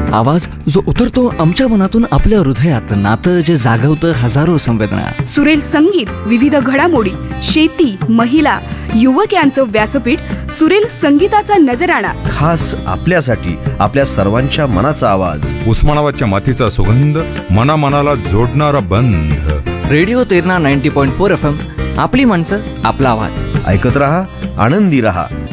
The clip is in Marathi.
आवाज जो उतरतो आमच्या मनातून आपल्या हृदयात, नातं जे जागवतं हजारो संवेदना. सुरेल संगीत, विविध घडामोडी, शेती, महिला, युवक यांचं व्यासपीठ. सुरेल संगीताचा नजराणा खास आपल्यासाठी, आपल्या सर्वांच्या मनाचा आवाज. उस्मानाबादच्या मातीचा सुगंध, मनाला जोडणारा बंध. Radio Terna 90.4 FM. आपली माणसं, आपला आवाज. ऐकत रहा, आनंदी रहा.